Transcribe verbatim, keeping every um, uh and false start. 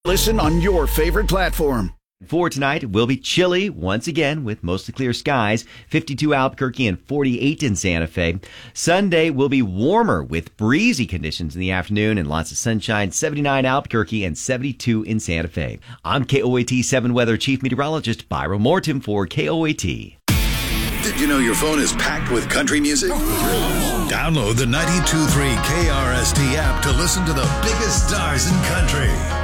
Listen on your favorite platform. For tonight, it will be chilly once again with mostly clear skies, fifty-two Albuquerque and forty-eight in Santa Fe. Sunday will be warmer with breezy conditions in the afternoon and lots of sunshine, seventy-nine Albuquerque and seventy-two in Santa Fe. I'm K O A T seven Weather Chief Meteorologist Byron Morton for K O A T. Did you know your phone is packed with country music? Download the ninety-two point three K R S T app to listen to the biggest stars in country.